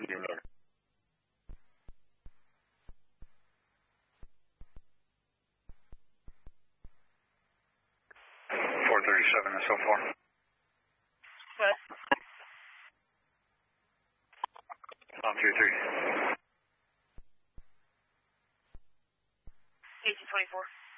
feet in air. 437 so far. What? 2-3. 1824.